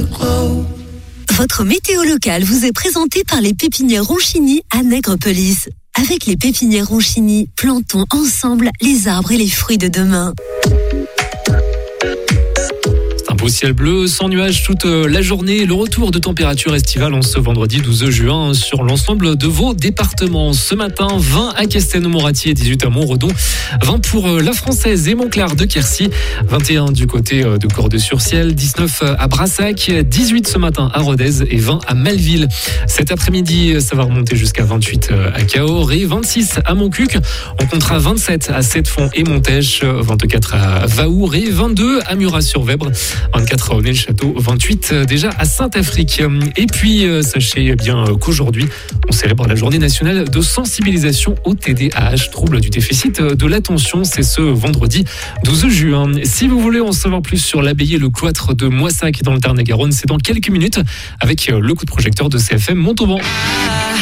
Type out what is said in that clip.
Votre météo locale vous est présentée par les pépinières Ronchini à Nègrepelisse. Avec les pépinières Ronchini, plantons ensemble les arbres et les fruits de demain. Au ciel bleu, sans nuages toute la journée. Le retour de température estivale en ce vendredi 12 juin sur l'ensemble de vos départements. Ce matin, 20 à Castelnau-Montrattier, 18 à Montredon, 20 pour la Française et Montclar de Quercy, 21 du côté de Cordes-sur-Ciel, 19 à Brassac, 18 ce matin à Rodez et 20 à Malville. Cet après-midi, ça va remonter jusqu'à 28 à Cahors et 26 à Montcuq. On comptera 27 à Sept-Fonds et Montèche, 24 à Vaour et 22 à Murat-sur-Vèbre. 24 à Aulnay-le-Château, 28 déjà à Saint-Affrique. Et puis, sachez bien qu'aujourd'hui, on célèbre la journée nationale de sensibilisation au TDAH, trouble du déficit de l'attention. C'est ce vendredi 12 juin. Si vous voulez en savoir plus sur l'abbaye et le cloître de Moissac dans le Tarn-et-Garonne, c'est dans quelques minutes avec le coup de projecteur de CFM Montauban.